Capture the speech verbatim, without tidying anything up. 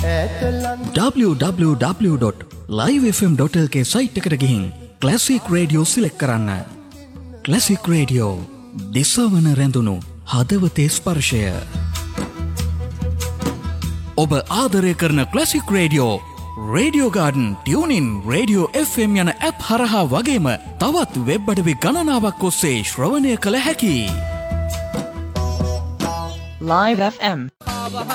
W W W dot live F M dot L කේ site එකට ගිහින් classic radio select කරන්න. Classic radio දිසවන රැඳුණු හදවතේ ස්පර්ශය. ඔබ ආදරය කරන classic radio radio garden, tuning, radio F M යන ඇප් හරහා වගේම තවත් වෙබ් අඩවි ගණනාවක් ඔස්සේ ශ්‍රවණය කළ හැකි. Live F M